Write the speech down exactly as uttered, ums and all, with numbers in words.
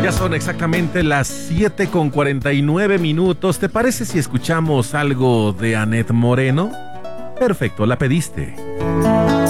Ya son exactamente las siete con cuarenta y nueve minutos. ¿Te parece si escuchamos algo de Aneth Moreno? Perfecto, la pediste.